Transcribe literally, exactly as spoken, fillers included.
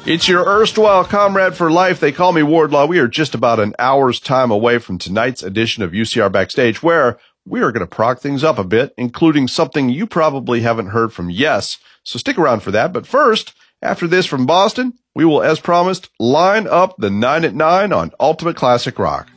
It's your erstwhile comrade for life. They call me Wardlaw. We are just about an hour's time away from tonight's edition of U C R Backstage, where we are going to prog things up a bit, including something you probably haven't heard from Yes. So stick around for that. But first, after this from Boston, we will, as promised, line up the nine at nine on Ultimate Classic Rock.